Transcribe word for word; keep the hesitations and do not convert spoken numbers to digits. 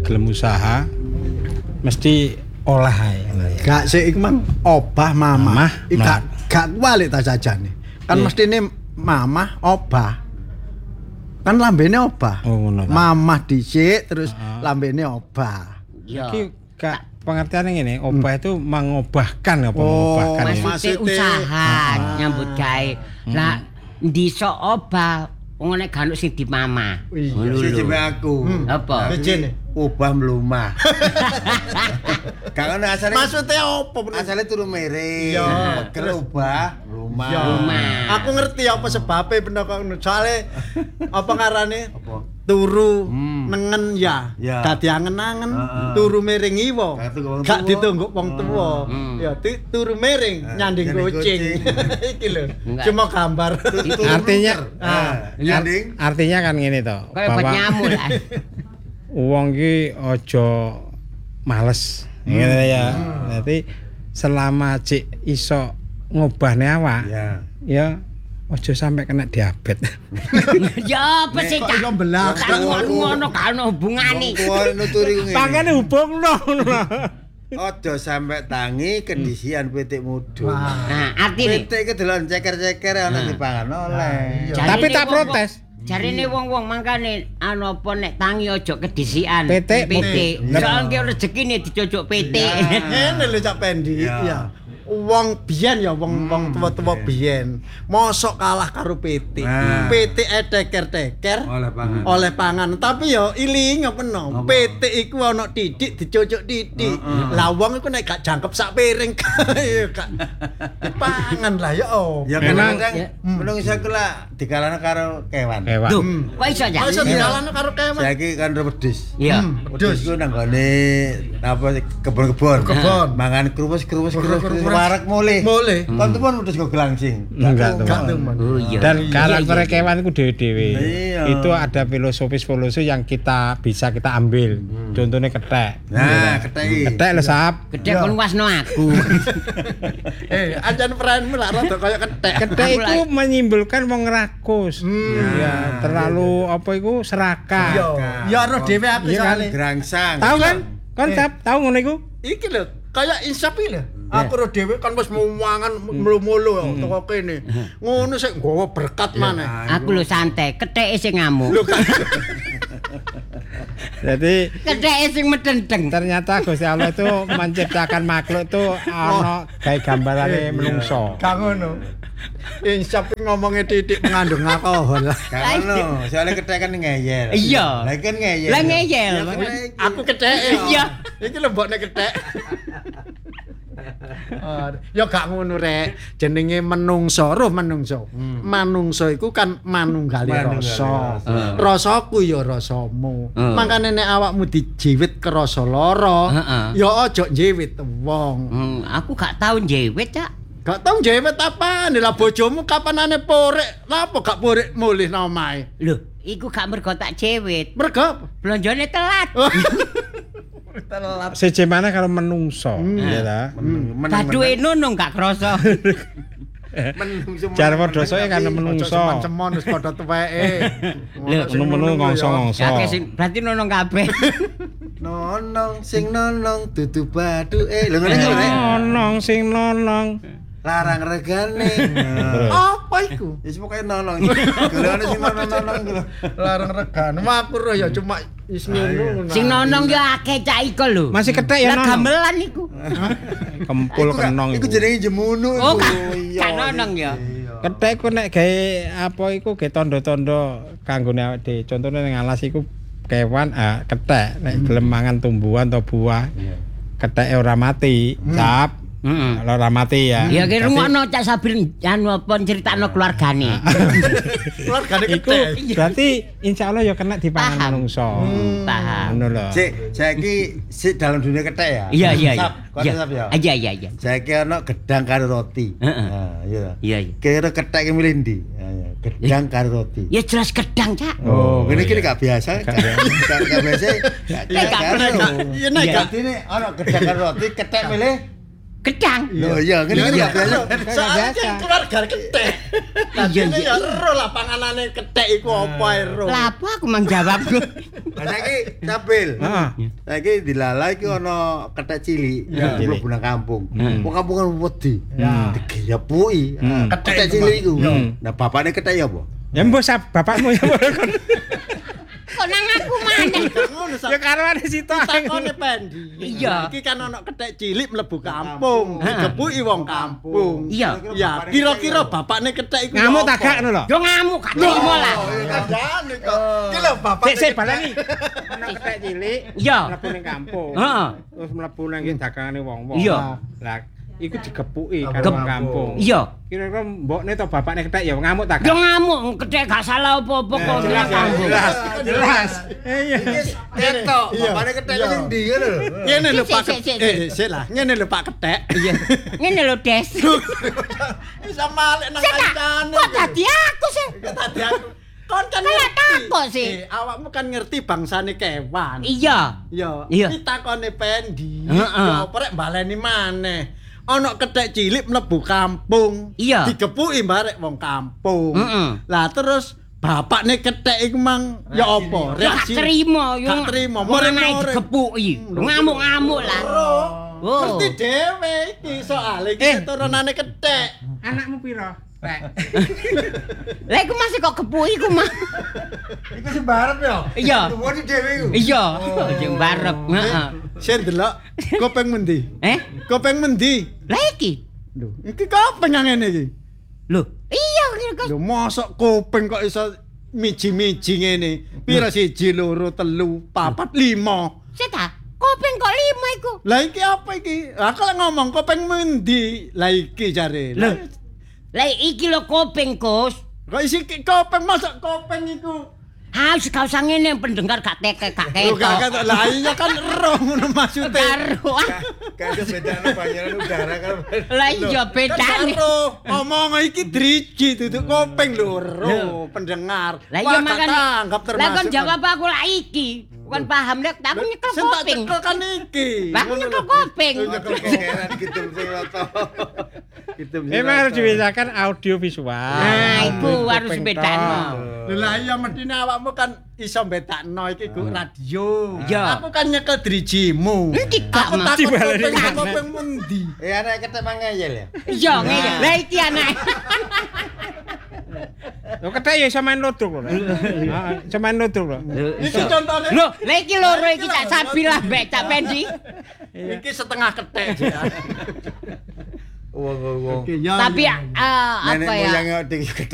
gelem usaha mesti olah ae. Gak sik iku mang obah mamah. Mamah, Iku gak gak kualik ta jajane. Kan Iya. mestine mamah obah. Kan lambene obah. Oh ngono. Mamah dhisik terus lambene obah. Iya. Iki gak pengertiannya ngene, obah itu mengobahkan apa Oh, mengobahkan ya? Maksudnya Maksudnya- usaha Ah. nyambut gawe. Lah ndisa obah wong nek ganuk sing di mama. Iya. Ngono Siji lho. mbek aku. Apa? Bejene. Ubah mlumah. Gak ono asale. Maksudnya apa? Asale turu mere. Iya. Pegel ubah mlumah. Ya. Rumah. Aku ngerti apa sebabnya bener kok ngono. Soale apa ngarane? Apa? Turu Hmm. nengen ya. Ya. Dadi angen-angen, Heeh. turu miring iwa. Gak tunggu wong Gak tuwa. ditunggu wong tuwa. Hmm. Ya, ti- turu miring Eh, nyanding nyanding kucing. kucing. Iki lho. Enggak. Cuma gambar. Artinya Ah, nyanding. artinya kan ngene to, Kayak buat nyamuk lah. wong ki aja males. Ngene ya. Dadi selama cik iso ngobahne awak, Ya. ya aja sampai kena diabetes. Ya apa sih cak? Kok iso belah? Kan ngono kan ono hubungane. Wong tuwa nuturi ku ngene. Pangane hubungno. Aja sampe tangi kedisian pitik mudun. Nah, artine Pitik iki delon ceker-ceker ana dipangan oleh. Iya. Tapi Jarine tak wong-wong- protes. Jarine wong-wong mangkane anu apa nek tangi aja kedisian. Pitik, pitik. Iya. Soalnya rezekine dicocok pitik. Ngene lho Cak Pendi. Ya. Ya. Wong biyen ya wong wong tuwa-tuwa biyen. Mosok kalah karo pitik. Nah. Pitik teker-teker. Oleh pangan. Oleh pangan, tapi ya iling apa no? Pitik iku ana titik dicocok titik. Lah wong iku nek gak jangkep sak piring ya gak dipangan lah ya oh. Ya Memang- kadang menung iso kula dikalahno karo kewan. Hewan. Duh, kok iso ya? Kok iso dikalahno karo kewan? Saiki kan wedhus. Iya. Wedhus ku nang gone apa kebon-kebon. Kebon. Mangan krupus-krupus krupus Krupus. warak mulih. Boleh. Kon tuh wedhus go gelangsing. Enggak tuh. Gak teman. Oh iya. Dan Iya, karakter iya. kewan itu dewe-dewe. Iya. Itu ada filosofis-filosofi yang kita bisa kita ambil. Contohnya ketek. Nah, ketek iki. Ketek lho sap. Gede kon wasno aku. Eh, ajan peranmu lah rada kaya ketek. Ketek Aku itu menyimpulkan wong rakus. Hmm. Ya, terlalu apa itu serakah. Yo, ya ro dhewe aku Iya kan? soalnya. Gerangsang. Tahu kan? Kon Eh. sap, tahu ngono iku? Iki lho, kaya insaf iki lho. Aku ro dhewe kan wis mau mangan mulu-mulu ya teko kene. Ngono sik nggawa berkat maneh. Aku lho santai, ketheke sing ngamuk. Lho kan Jadi Ketheke sing medendeng. ternyata Gusti Allah itu menciptakan makhluk itu ana gawe gambarane menungso. gak ngono. Insaf iki ngomongnya titik mengandung alkohol. Gak ngono, soalnya ketek kan ngeyel. Iya. Lah kan ngeyel. Lah ngeyel. Ya, ketek iki. Aku kethek. Iya. Iki lho mbokne kethek. Oh, ya gak ngono rek. Jenenge menungso, roh menungso. Manungso iku kan manunggali Manunggali rasa. rasa. Rasaku ya rasamu. Hmm. Makane nek awakmu dijiwit ke rasa lara, Heeh. ya aja njiwit wong. Hmm, aku gak tau njewet, Cak. Gak tau njiwit apane lah bojomu kapanane porek. Lah apa gak porek mulih nang omahe? Lho, iku gak mergo tak jewet. Mergo apa? Belonjone telat. Telat. Siji mana kalau menungso, ya ta? Baduke nunung gak krasa. Jar padha soe kan menungso. Cemon-cemon wis padha tuweke. Lho, Menu-menu ngongso-ngongso. Ya sing berarti nunung kabeh. Nonong sing nonong dudu baduke. Lho ngene iki rek. Nonong sing nonong. Larang regane. Apa iku? Ya pokoke nonong. Golekane sing nonong-nonong iku lho. Larang regane. Aku roh ya cuma is ngono. Sing nonong ya akeh Cak iko lho. Masih ketek ya Lah nonong. gamelan iku. Kempul Iku gak- kenong Iku iku. jenenge jemunu iku. Oh, gak- Iya, gak nonong ya? iya. Ketek ku nek gawe apa iku gawe tondo-tondo kanggone awake dhewe. Contone ning alas iku kewan ah ketek nek gelem mangan tumbuhan atau buah. Keteke ora mati. Cap. Heeh. Kalau ora mati ya. Ya ki Berarti rungokno Cak Sabir anu apa critakno keluargane. Keluargane Iku ketek. berarti insya Allah ya kena dipangan Paham. manungsa. Paham. Ngono lho. Sik, saiki sik dalam dunia ketek ya. Iya iya iya. Sap, kok sap ya. Iya iya iya. Saiki ana gedang karo roti. Heeh. Nah, iya. Iya iya. Kira ketek milih ndi? Ya, ya. Gedang karo roti. Ya jelas gedang, Cak. Oh, Oh, ini iya. kira gak biasa. Gak gak gak biasa. Gak Lah, gak karo. pernah, Iya nek Iya. gak Berarti ini ana gedang karo roti, ketek milih Gedang. Loh iya ngene iki ya biasa. Soalnya biasa. keluarga kethek. Iya, Iya iya. ya ero lah panganane kethek iku apa ero. Lah apa aku mang jawabku. Lah saiki capil. Heeh. Saiki dilala iki ana kethek cilik, Ya. mlebu nang kampung. Hmm. Wong kampung kan wedi. Ya. Digeyapuki. Hmm. Kethek cilik iku. Nah bapakne kethek ya apa? Ya mbok sab bapakmu ya mbok. Kok nang aku maneh. Ngono Ya karwane situ. takone Pendi. Iya. Iki kan ana kethek cilik mlebu kampung, Heeh. digebuki wong kampung. Iya. Ya, kira-kira bapakne kethek iku Ngamuk apa? tak gak ngono lho. Yo ngamuk gak terima lah. Kandhane kok. Iki lho bapak. Sik sik baleni. Ana kethek cilik Iya. mlebu ning kampung. Heeh. Terus mlebu nang dagangane wong-wong. Iya. Lah iku digepuki karo Gep- wong kampung. Iya. Kira-kira mbokne to bapakne kethek ya ngamuk tak Yo gak? ngamuk kethek gak salah apa-apa kok Jelas, nang kampung. jelas, jelas. Iya. Ketok, Iya. bapakne kethek Iya. sing ndi ngono lho. Ngene lho Sik, Pak. sik, sik, Eh, sik lah. Ngene lho Pak Kethek. Iya. Ngene lho, Des. Bisa malik nang Sik tak. kancane. Kok dadi aku sih? Tadi aku kon kan Kayak ngerti. takut sih. Eh, awakmu kan ngerti bangsane kewan. Iya. Iya. Iya. Kita kone Pendi. Heeh. Ya apa rek baleni maneh. Ana kethek cilik mlebu kampung. Iya. Digepuki barek wong kampung. Heeh. Lah terus bapakne kethek iku mang ya apa? Yo gak terima, yo Gak terima. Murah Murah-murah. digepuki. Ngamuk-ngamuk lah. Oh. Ngerti dhewe iki soal iki Eh. turunane kethek. Anakmu piro? Rek. Lah iku masih kok gepuki iku mah. Iku sing barep ya? Iya. Tuwone dhewe iku. Iya, sing barep. Heeh. Sen delok kopeng mendi? Eh? Kopeng mendi? Lah iki. Lho, iki kopeng yang ngene iki. Lho, iya kok. Lho mosok kopeng kok iso miji-miji ngene. Pira siji, loro, telu, papat, lima. Sik ta? Kopeng kok lima iku. Lah iki apa iki? Aku lek ngomong kopeng mendi? Lah iki jare. Lho. Lah iki lho kopeng, Gus. Kok isi ki- kopeng mosok kopeng iku? Ha, wis gak usah ngene pendengar gak teke gak Lho gak ketok. gak lah iya kan ero ngono maksude. Karo. Gak ada bedane banyaran udara kan. Lah iya bedane. Karo ngomong iki driji duduk kopeng lho ero pendengar. Lah iya Wah, gak makane. tanggap Lah termasuk. kon jawab aku lah iki. Bukan paham lek aku nyekel Sing tak kopeng. cekel kan iki. Lah aku nyekel kopeng. Nyekel kegeran gitu sing rata. Gitu sing Memang harus rata. dibedakan audio visual. Nah, iku harus Kuping bedakno. tok. Lho lah iya mestine awakmu kan iso bedakno iki ku radio. Iya. Aku kan nyekel drijimu. Endi gak, Aku Mas? takut Dibaleni kopeng mana? kopeng mendi. Eh anak ketek mangeyel ya. Iya ngene. Lah iki anak. Lho kethek ya iso main ludruk lho. Heeh, iso main ludruk lho. Iki contone. Lho, lah iki loro iki tak sabilah mbek tak pendi. Iki setengah ketek ya. Wong wong. Oke, ya. Tapi ya. eh, Nenek apa ya? moyangnya di